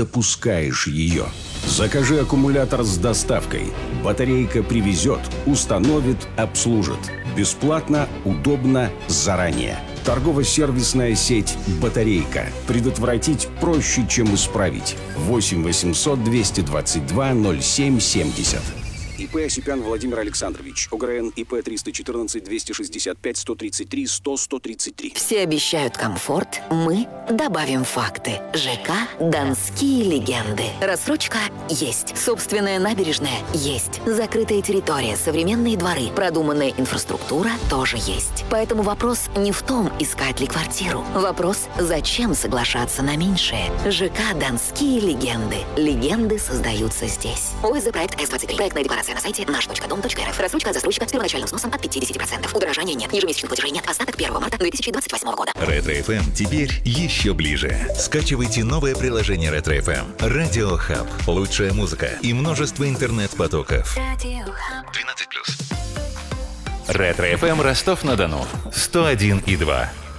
допускаешь ее. Закажи аккумулятор с доставкой. Батарейка привезет, установит, обслужит. Бесплатно, удобно, заранее. Торгово-сервисная сеть «Батарейка». Предотвратить проще, чем исправить. 8 800 222 07 70. ИП Осипян Владимир Александрович. ОГРН ИП 314 265 133 100 133. Все обещают комфорт, мы добавим факты. ЖК «Донские легенды». Рассрочка есть. Собственная набережная есть. Закрытая территория, современные дворы, продуманная инфраструктура тоже есть. Поэтому вопрос не в том, искать ли квартиру. Вопрос, зачем соглашаться на меньшее. ЖК «Донские легенды». Легенды создаются здесь. ОСЗ проект С-23. Проектная декларация на сайте наш.дом.рф. Рассрочка от застройщика с первоначальным сносом от 50%. Удорожания нет. Ежемесячных платежей нет. Остаток 1 марта 2028 года. Ретро-ФМ теперь еще ближе. Скачивайте новое приложение Ретро-ФМ. Радио Хаб. Лучшая музыка и множество интернет-потоков. 12+. Ретро-ФМ Ростов-на-Дону. 101,2.